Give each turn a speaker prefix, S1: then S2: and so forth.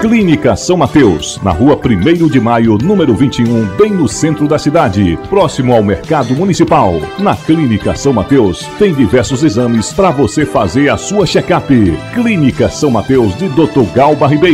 S1: Clínica São Mateus, na rua 1º de Maio, número 21, bem no centro da cidade, próximo ao Mercado Municipal. Na Clínica São Mateus tem diversos exames para você fazer a sua check-up. Clínica São Mateus de Dr. Galba Ribeiro.